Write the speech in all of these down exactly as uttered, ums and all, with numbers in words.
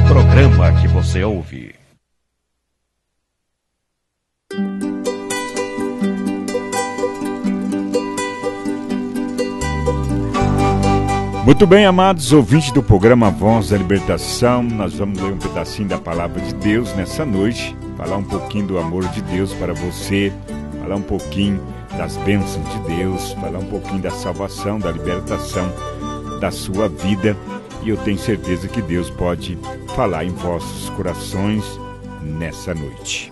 programa que você ouve. Muito bem, amados ouvintes do programa Voz da Libertação, nós vamos ler um pedacinho da Palavra de Deus nessa noite, falar um pouquinho do amor de Deus para você, falar um pouquinho das bênçãos de Deus, falar um pouquinho da salvação, da libertação da sua vida, e eu tenho certeza que Deus pode falar em vossos corações nessa noite.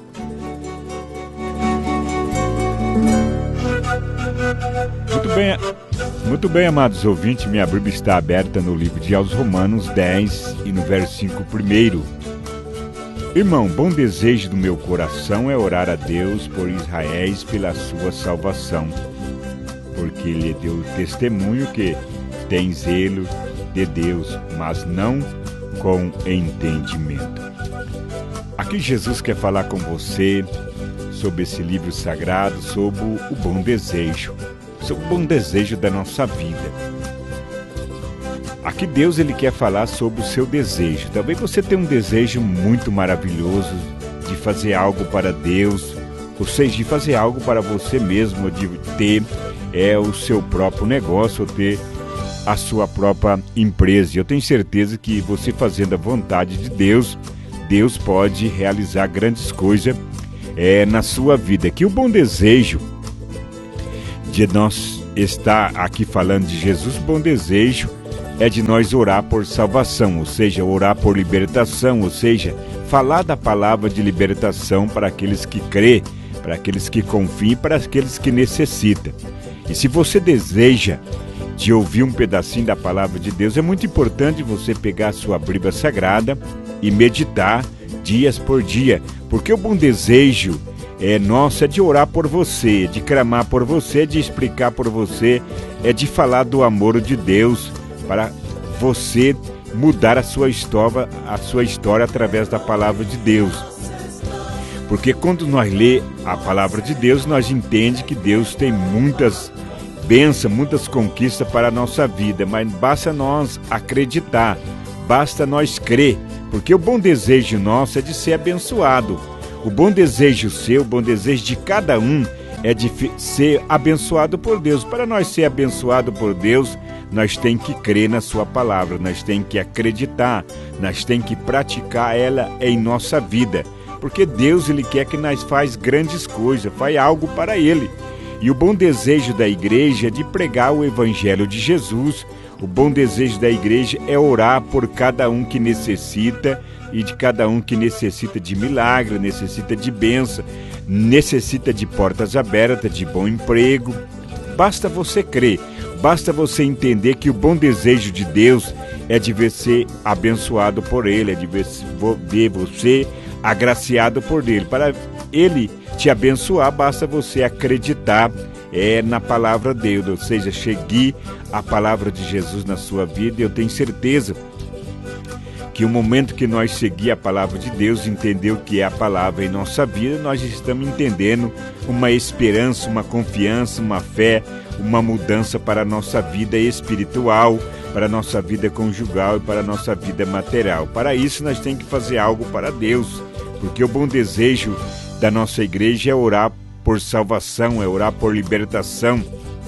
Muito bem, muito bem, amados ouvintes, minha Bíblia está aberta no livro de aos Romanos dez e no versículo primeiro. Irmão, bom desejo do meu coração é orar a Deus por Israel pela sua salvação, porque ele deu testemunho que tem zelo de Deus, mas não com entendimento. Aqui Jesus quer falar com você sobre esse livro sagrado, sobre o bom desejo, sobre o bom desejo da nossa vida. Aqui Deus ele quer falar sobre o seu desejo. Talvez você tenha um desejo muito maravilhoso de fazer algo para Deus, ou seja, de fazer algo para você mesmo, de ter é, o seu próprio negócio, ou ter a sua própria empresa. Eu tenho certeza que você fazendo a vontade de Deus, Deus pode realizar grandes coisas é, na sua vida. Que o bom desejo de nós estar aqui falando de Jesus, o bom desejo é de nós orar por salvação, ou seja, orar por libertação, ou seja, falar da palavra de libertação para aqueles que crê, para aqueles que confiam, para aqueles que necessitam. E se você deseja de ouvir um pedacinho da palavra de Deus, é muito importante você pegar a sua Bíblia Sagrada e meditar dias por dia, porque o bom desejo é nosso, é de orar por você, de clamar por você, de explicar por você, é de falar do amor de Deus para você mudar a sua história, a sua história através da palavra de Deus. Porque quando nós lê a palavra de Deus, nós entendemos que Deus tem muitas bênçãos, muitas conquistas para a nossa vida, mas basta nós acreditar, basta nós crer, porque o bom desejo nosso é de ser abençoado. O bom desejo seu, o bom desejo de cada um é de ser abençoado por Deus. Para nós ser abençoado por Deus, nós temos que crer na sua palavra, nós temos que acreditar, nós temos que praticar ela em nossa vida. Porque Deus ele quer que nós faz grandes coisas, faz algo para Ele. E o bom desejo da igreja é de pregar o Evangelho de Jesus. O bom desejo da igreja é orar por cada um que necessita, e de cada um que necessita de milagre, necessita de bênção, necessita de portas abertas, de bom emprego. Basta você crer, basta você entender que o bom desejo de Deus é de ver ser abençoado por Ele, é de ver você agraciado por Ele. Para Ele te abençoar, basta você acreditar é, na palavra de Deus, ou seja, seguir a palavra de Jesus na sua vida. E eu tenho certeza que o momento que nós seguir a palavra de Deus, entender o que é a palavra em nossa vida, nós estamos entendendo uma esperança, uma confiança, uma fé, uma mudança para a nossa vida espiritual, para a nossa vida conjugal e para a nossa vida material. Para isso nós temos que fazer algo para Deus, porque o bom desejo da nossa igreja é orar por salvação, é orar por libertação,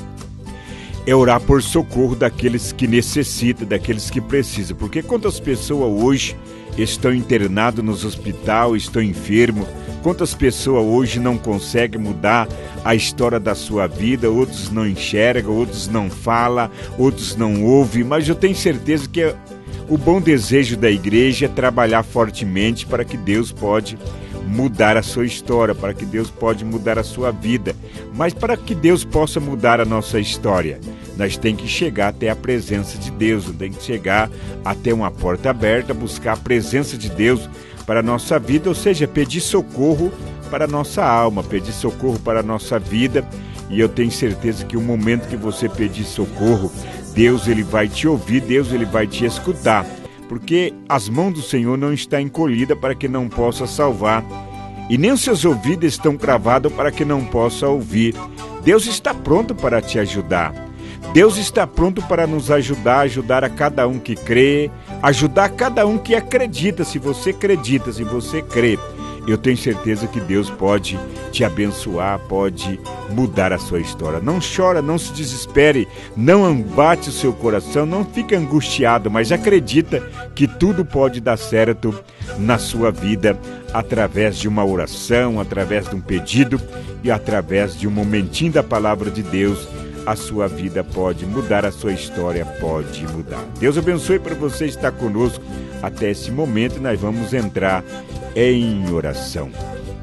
é orar por socorro daqueles que necessitam, daqueles que precisam. Porque quantas pessoas hoje estão internadas nos hospitais, estão enfermos, quantas pessoas hoje não conseguem mudar a história da sua vida, outros não enxergam, outros não falam, outros não ouvem, mas eu tenho certeza que o bom desejo da igreja é trabalhar fortemente para que Deus pode mudar a sua história, para que Deus pode mudar a sua vida. Mas para que Deus possa mudar a nossa história, nós temos que chegar até a presença de Deus, nós temos que chegar até uma porta aberta, buscar a presença de Deus para a nossa vida, ou seja, pedir socorro para a nossa alma, pedir socorro para a nossa vida. E eu tenho certeza que o momento que você pedir socorro, Deus ele vai te ouvir, Deus ele vai te escutar. Porque as mãos do Senhor não estão encolhidas para que não possa salvar, e nem os seus ouvidos estão cravados para que não possa ouvir. Deus está pronto para te ajudar. Deus está pronto para nos ajudar, ajudar a cada um que crê, ajudar cada um que acredita. Se você acredita, se você crê, eu tenho certeza que Deus pode te abençoar, pode mudar a sua história. Não chora, não se desespere, não abate o seu coração, não fica angustiado, mas acredita que tudo pode dar certo na sua vida através de uma oração, através de um pedido e através de um momentinho da palavra de Deus. A sua vida pode mudar, a sua história pode mudar. Deus abençoe para você estar conosco até esse momento. Nós vamos entrar em oração.